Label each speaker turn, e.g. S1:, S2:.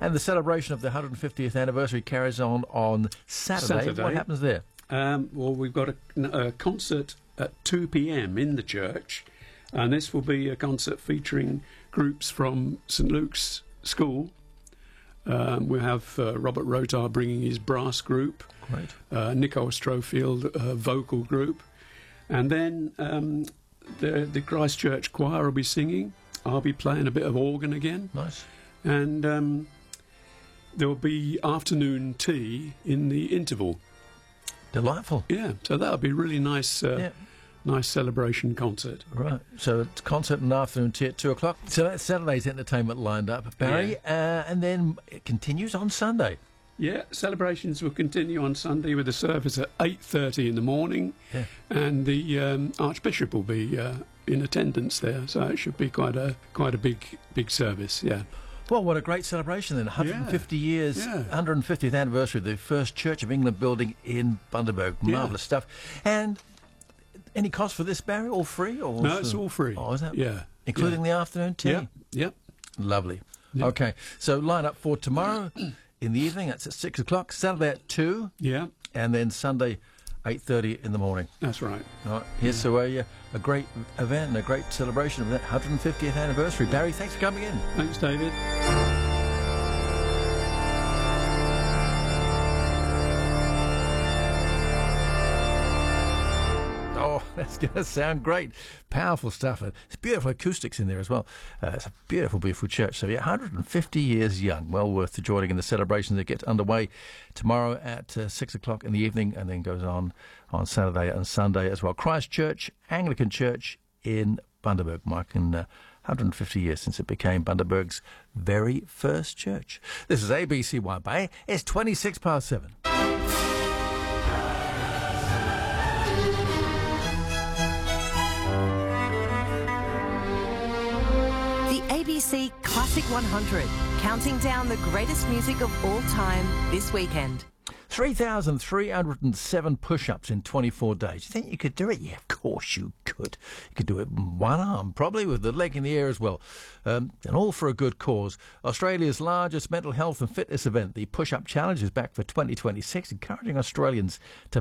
S1: And the celebration of the 150th anniversary carries on Saturday. What happens there?
S2: Well, we've got a concert at 2 p.m. in the church, and this will be a concert featuring groups from St Luke's School. We'll have Robert Rotar bringing his brass group,
S1: Great.
S2: Nicole Strofield vocal group, and then the Christchurch choir will be singing. I'll be playing a bit of organ again.
S1: Nice.
S2: And there will be afternoon tea in the interval.
S1: Delightful.
S2: Yeah, so that'll be really nice. Nice celebration concert.
S1: Right. So it's concert and afternoon tea at 2 o'clock. So that's Saturday's entertainment lined up, Barry. And then it continues on Sunday.
S2: Yeah, celebrations will continue on Sunday with a service at 8:30 in the morning.
S1: Yeah.
S2: And the Archbishop will be in attendance there, so it should be quite a big service, yeah.
S1: Well, what a great celebration then. 150 years,
S2: Yeah.
S1: 150th anniversary of the first Church of England building in Bundaberg. Marvellous stuff. And any cost for this, Barry? All free? Or
S2: No, it's all free.
S1: Oh, is that?
S2: Yeah.
S1: Including the afternoon tea?
S2: Yep.
S1: Lovely.
S2: Yep.
S1: Okay, so line up for tomorrow in the evening. That's at 6 o'clock. Saturday at 2.
S2: Yeah,
S1: And then Sunday, 8:30 in the morning.
S2: that's right.
S1: All right. Here's so a great event and a great celebration of that 150th anniversary. Barry, thanks for coming in.
S2: Thanks, David.
S1: Oh, that's going to sound great. Powerful stuff. It's beautiful acoustics in there as well. It's a beautiful, beautiful church. So, 150 years young. Well worth joining in the celebrations that get underway tomorrow at 6 o'clock in the evening and then goes on Saturday and Sunday as well. Christchurch Anglican Church in Bundaberg, marking 150 years since it became Bundaberg's very first church. This is ABCY Bay. It's 26 past 7.
S3: ABC Classic 100, counting down the greatest music of all time this weekend.
S1: 3,307 push-ups in 24 days. You think you could do it? Yeah, of course you could. You could do it with one arm, probably with the leg in the air as well. And all for a good cause. Australia's largest mental health and fitness event, the Push-Up Challenge, is back for 2026, encouraging Australians to